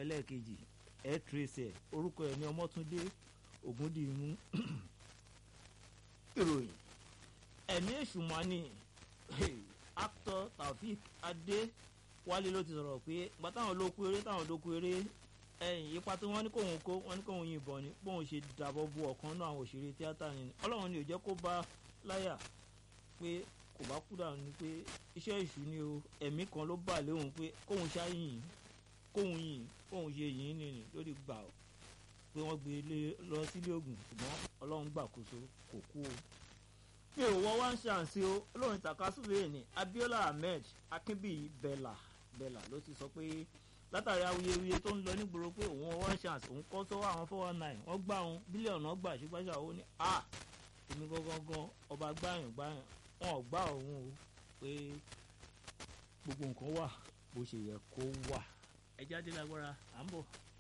ẹlẹ́ẹ̀kejì ẹ̀ trace ẹ̀ orúkọ ẹ̀ ní Ọmọ́túndé Ògúndìmú. ìròyìn ẹ̀mí èṣùmọ́ni actor Taofeek Adéwálé ló ti sọ̀rọ̀ pé ìgbà táwọn ló kú eré ẹ̀yìn ipa tí wọ́n ní kóhun kó wọ́n ní kóhun yìnbọn ni bóun ṣe dàbọ̀ bu ọ̀kan náà àwọn òṣèré tíátà ni Ọlọ́run ni ò jẹ́ kó bá láyà pé kò bá kú dànù ni pé iṣẹ́ ìṣù ni o ẹ̀mí kan ló bà léhùn pé kóhun ṣáyìn kóhun ṣe yìí nìyí lórí gbà ó pé wọ́n gbé lọ sílé ògùn ṣùgbọ́n Ọlọ́run gbàkóso kò kú o. mi ò wọ́n wá ń ṣàǹsí o olórin takasúfèé ní Abiola Ahmed Akínbíyì Bella ló ti sọ pé látàrí awuyewuye tó ń lọ nígboro pé òun one chance òun kọ́ sọ́wọ́ àwọn 419 wọ́n gbá òun bílíọ̀nù náà gbà ṣùgbọ́n ó ní èmi gangan ọba gbáyàn wọn ò gbá òun o pé gbogbo nǹkan wà bó ṣe yẹ kó wà. ẹ jáde lágbára à ń bọ̀.